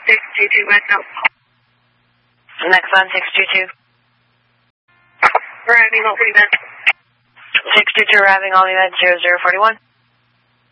622 West Elm. Next on 622. Arriving all event. 622 arriving all event 0041.